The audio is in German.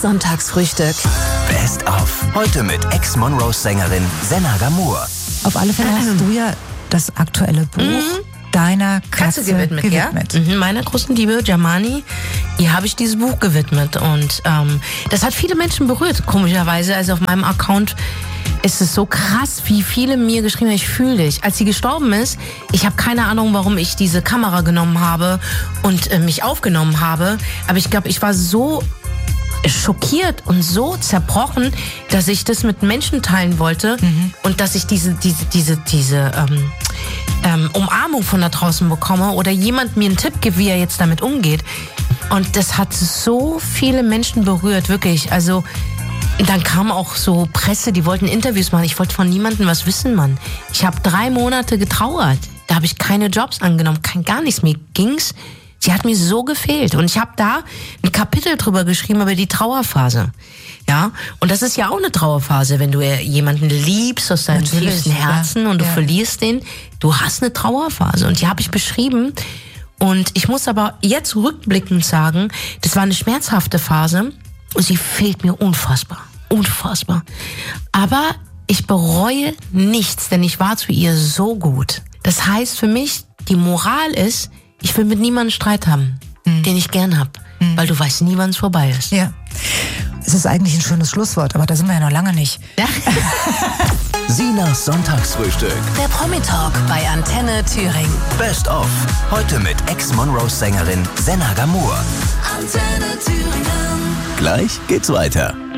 Sonntagsfrühstück. Best of. Heute mit Ex-Monrose-Sängerin Senna Gamur. Auf alle Fälle hast du ja das aktuelle Buch deiner Katze gewidmet. Ja? Meiner großen Liebe, Jamani, ihr habe ich dieses Buch gewidmet. Und das hat viele Menschen berührt, komischerweise. Also auf meinem Account ist es so krass, wie viele mir geschrieben haben, ich fühle dich. Als sie gestorben ist, ich habe keine Ahnung, warum ich diese Kamera genommen habe und mich aufgenommen habe. Aber ich glaube, ich war so schockiert und so zerbrochen, dass ich das mit Menschen teilen wollte und dass ich diese Umarmung von da draußen bekomme oder jemand mir einen Tipp gibt, wie er jetzt damit umgeht. Und das hat so viele Menschen berührt, wirklich. Also dann kam auch so Presse, die wollten Interviews machen. Ich wollte von niemandem was wissen, Mann. Ich habe 3 Monate getrauert. Da habe ich keine Jobs angenommen, gar nichts. Mir ging's. Sie hat mir so gefehlt. Und ich habe da ein Kapitel drüber geschrieben, über die Trauerphase. Ja, und das ist ja auch eine Trauerphase, wenn du jemanden liebst aus deinem tiefsten Herzen und du verlierst den. Du hast eine Trauerphase und die habe ich beschrieben. Und ich muss aber jetzt rückblickend sagen, das war eine schmerzhafte Phase und sie fehlt mir unfassbar. Unfassbar. Aber ich bereue nichts, denn ich war zu ihr so gut. Das heißt für mich, die Moral ist, ich will mit niemandem Streit haben, den ich gern hab, weil du weißt nie, wann es vorbei ist. Ja. Es ist eigentlich ein schönes Schlusswort, aber da sind wir ja noch lange nicht. Ja. Sinas Sonntagsfrühstück. Der Promi-Talk bei Antenne Thüringen. Best of. Heute mit Ex-Monrose-Sängerin Senna Gamur. Antenne Thüringen. Gleich geht's weiter.